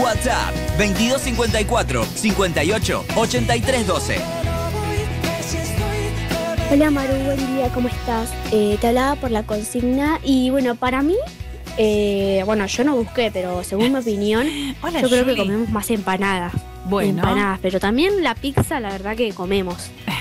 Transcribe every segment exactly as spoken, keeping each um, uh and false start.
WhatsApp veintidós cincuenta y cuatro, cincuenta y ocho, ochenta y tres doce. Hola Maru, buen día, ¿cómo estás? Eh, te hablaba por la consigna y bueno, para mí, eh, bueno, yo no busqué, pero según mi opinión, Hola, yo creo Juli. que comemos más empanadas. Bueno. Empanadas, pero también la pizza, la verdad que comemos.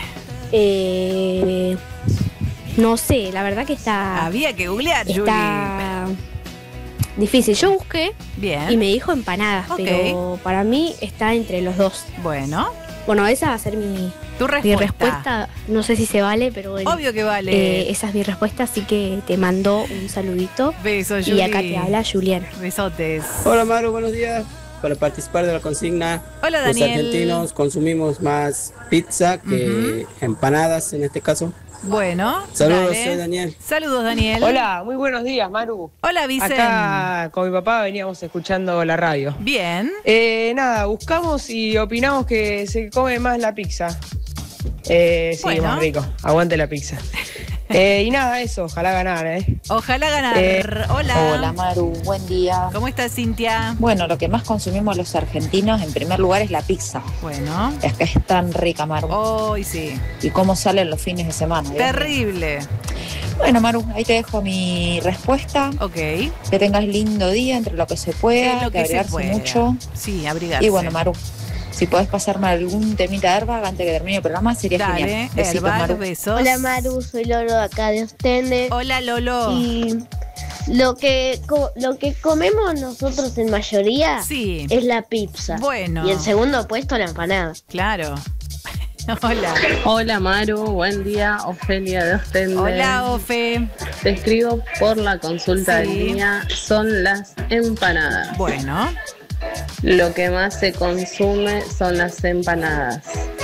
Eh, no sé, la verdad que está... Había que googlear, está Juli. difícil. Yo busqué Bien. y me dijo empanadas, Ok. pero para mí está entre los dos. Bueno, Bueno, esa va a ser mi... tu respuesta. Mi respuesta, no sé si se vale, pero bueno. Obvio que vale. Eh, esa es mi respuesta, así que te mando un saludito. Besos, Juli. Y acá te habla Juliana. Besotes. Hola Maru, buenos días. Para participar de la consigna, Hola, los Daniel. argentinos consumimos más pizza que Ujú. empanadas en este caso. Bueno, Saludos, dale. soy Daniel. Saludos, Daniel. Hola, muy buenos días, Maru. Hola, Vicen. Acá con mi papá veníamos escuchando la radio. Bien. Eh, nada, buscamos y opinamos que se come más la pizza. Eh, sí, Bueno. más rico. Aguante la pizza. Eh, y nada, eso, ojalá ganar, ¿eh? Ojalá ganar. Eh, Hola. Hola Maru, buen día. ¿Cómo estás, Cintia? Bueno, lo que más consumimos los argentinos en primer lugar es la pizza. Bueno. Es que es tan rica, Maru. Hoy sí. Y cómo salen los fines de semana. Dios mío. Terrible. Bueno, Maru, ahí te dejo mi respuesta. Ok. Que tengas lindo día entre lo que se pueda, Es lo que se abrigarse pueda. mucho. Sí, abrigarse. Y bueno, Maru, si podés pasarme algún temita de herba antes que termine el programa, sería Dale, genial. Besitos, Herba, Maru. besos. Hola Maru, soy Lolo de acá de Ostende. Hola, Lolo. Y lo que, co- lo que comemos nosotros en mayoría Sí. es la pizza. Bueno. Y en segundo puesto la empanada. Claro. Hola. Hola Maru, buen día, Ofelia de Ostende. Hola, Ofe. Te escribo por la consulta Sí. del día, son las empanadas. Bueno. Lo que más se consume son las empanadas.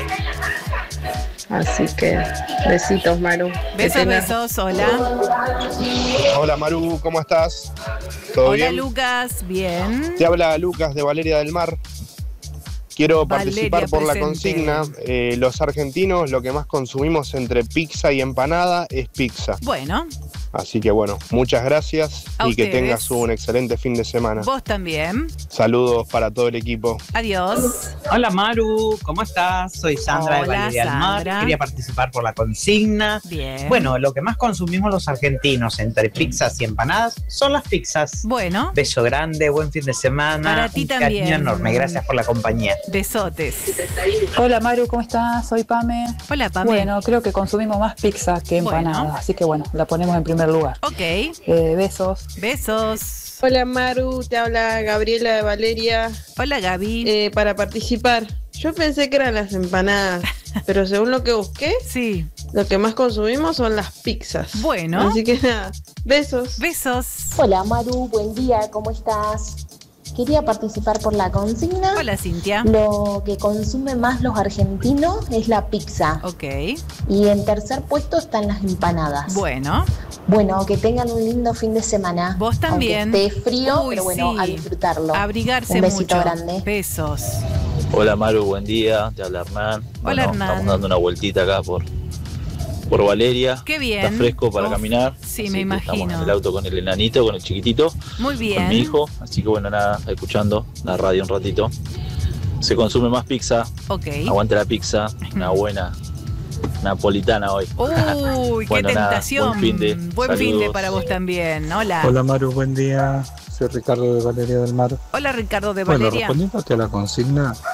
Así que besitos Maru. Que Besos, tengas- besos. Hola. Hola Maru, ¿cómo estás? ¿Todo Hola, bien? Lucas. Bien. Te habla Lucas de Valeria del Mar. Quiero Valeria participar por la presente. consigna. Eh, los argentinos lo que más consumimos entre pizza y empanada es pizza. Bueno, Así que bueno, muchas gracias A y que ustedes. tengas un excelente fin de semana. vos también. Saludos para todo el equipo. Adiós. Hola Maru, ¿cómo estás? Soy Sandra de Hola, Valeria del Mar. Sandra. Quería participar por la consigna. Bien. Bueno, lo que más consumimos los argentinos entre pizzas y empanadas son las pizzas. Bueno, Beso grande, buen fin de semana. Para ti un también. Cariño enorme, gracias por la compañía. besotes. Hola Maru, ¿cómo estás? Soy Pame. Hola, Pame. Bueno, creo que consumimos más pizza que empanadas, Bueno. así que bueno, la ponemos en primer lugar. Ok. Eh, besos. Besos. Hola Maru, te habla Gabriela de Valeria. Hola, Gaby. Eh, para participar, yo pensé que eran las empanadas, pero según lo que busqué, Sí. lo que más consumimos son las pizzas. Bueno. Así que nada, besos. Besos. Hola Maru, buen día, ¿cómo estás? Quería participar por la consigna. Hola, Cintia. Lo que consumen más los argentinos es la pizza. Ok. Y en tercer puesto están las empanadas. Bueno. Bueno, que tengan un lindo fin de semana. Vos también. Aunque esté frío, Uy, pero bueno, sí. a disfrutarlo. Abrigarse Un besito mucho. grande. Besos. Hola Maru, buen día, te habla Hernán. Hola, Hernán. Estamos dando una vueltita acá por, por Valeria. Qué bien. Está fresco para Uf, caminar. sí, así me que imagino. Estamos en el auto con el enanito, con el chiquitito, Muy bien. con mi hijo. Así que bueno, nada, escuchando la radio un ratito. Se consume más pizza. Ok. Aguante la pizza, una buena napolitana hoy. Uy, qué Bueno, nada, tentación. buen fin de. Buen fin de Saludos. para vos también. Hola. Hola Maru, buen día. Soy Ricardo de Valeria del Mar. Hola, Ricardo de Bueno, Valeria. respondiéndote a la consigna,